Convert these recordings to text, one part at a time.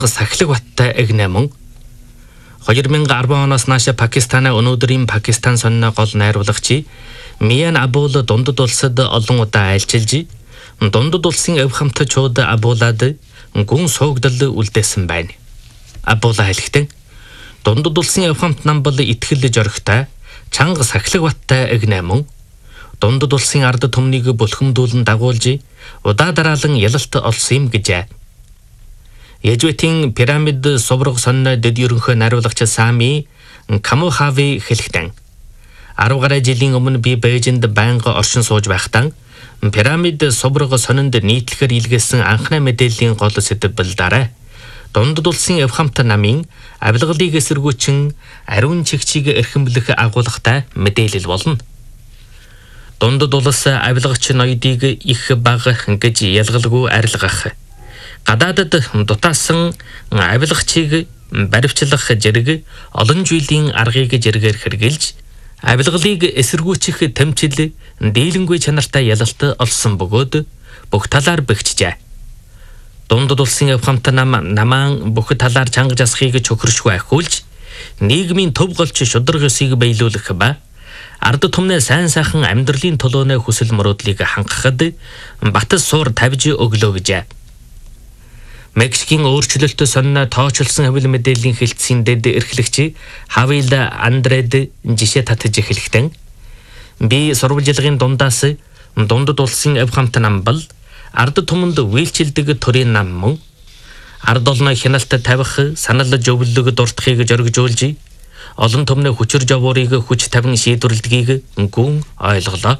Сахилэг баттай эгнэмэн 2010 оноос наашаа Пакистана өнөөдрийн Пакистан сонины гол найруулагч Миян Абул дундад улсад олон удаа айлчилж дундад улсын өв хамтчууд Абулад гүн суугдал үлдээсэн байна. Абула хэлэхдээ дундад улсын өв хамт нам бол итгэл жоригтой чанга сахилэг баттай эгнэмэн дундад улсын ард түмнийг бүлхэмдүүлэн дагуулж удаа дараалан ялалт олсон юм гэжээ. Ежвэтийн пирамид соврог сонны дэд ерөнхий найруулагч Сами Камухави хэлэхдээ 10 гаруй жилийн өмнө би Бээжинд байнга оршин сууж байхдаа пирамид соврог сонинд нийтлэхээр илгээсэн анхны мэдээллийн гол сэдв дараа дундад улсын өв хамт намын авилгалыг эсэргүүцэн ариун чигчийг эрхэмлэх агуулгатай мэдээлэл болно. Дундад улс авилгач ноёдыг их бага гэж ялгалгүй арилгах. Гадаадад дутаасан авилгачийг баривчлах зэрэг олон жилийн аргыг зэрэгээр хэрэгжилж авилгалыг эсэргүүцэх тэмцэл дийлэнгүй чанартай ялалт олсон бөгөөд бүх талаар бэгчжээ. Дундад улсын өв хамт намаан бүх талаар чанга жасахыг чөхөршгүй ахиулж нийгмийн төв голч шударга ёсыг биелүүлэх ба ард түмнээ сайн сайхан амьдралын төлөөнөө хүсэл мөрөөдлийг хангахад батас суур тавьж өглөө гэжээ. Мексикийн өөрчлөлт сонно тоочилсон хавил мэдээллийн хэлтсийн дэд эрхлэгч Хавил Андред жишээ татж эхлэхдээ би сурвалжлагын дундаас дундад улсын өв хамт нам бол ард түмэнд үйлчилдэг төрийн нам мөн ард олноо хяналт тавих санал зөвлөлөг дуртахыг зоригжуулж олон түмний хүчир жавуурыг хүч тавин шийдвэрлэдгийг гүн ойлголоо.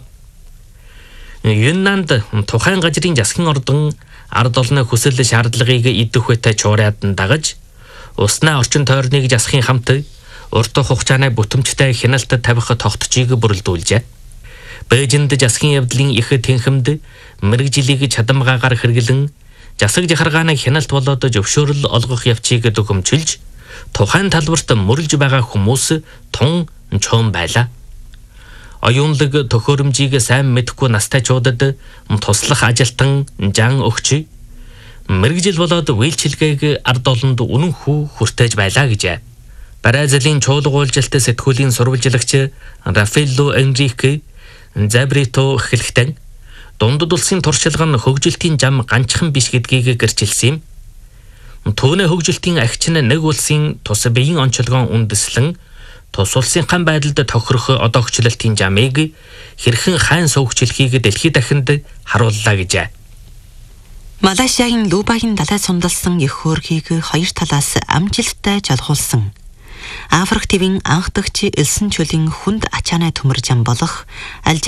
Юннанд тухайн газрын засгийн ордон ард олны хүсэл шаардлагыг идэх үедээ чуураад дагаж уснаа орчин тойрныг засахын хамт урт хугацааны бүтэмжтэй хяналт тавих тогтцыг бүрэлдүүлжээ. Бээжинд засгийн явдлын их тэнхимд мэрэгжилийг чадамгаагаар хэрэглэн засаг захаргааны хяналт болоод зөвшөөрөл олгох явцыг төгөмчилж тухайн талбарт мөрлж байгаа хүмүүс тун чоон байлаа. Оюунлаг төхөөрөмжийг сайн мэдэхгүй настайчуудад туслах ажилтан жан өгч мэрэгжил болоод үйлчилгээг ард олонд үнэн хүү хүртээж байлаа гэжээ. Бразилийн чуулгуулжилт сэтгүүлийн сурвалжлагч Рафаэлло Энрике Забрито хэлэхдээ дундад улсын туршилга нь хөгжилтийн зам ганцхан биш гэдгийг гэрчилсэн юм. Түүний хөгжилтийн агч нь нэг улсын тус биеийн онцлогоон үндэслэн тус улсынхан байдалд тохирох одоогчлалтын замыг хэрхэн хайн суугчлахыг дэлхийд дахинд харууллаа гэжээ. Малайзиягийн Лубагийн далайд сумдалсан эх хөөргийг хоёр талаас амжилттай жолгуулсан. Африк твийн анхдагч элсэн чөлийн хүнд ачаанай төмөр зам болох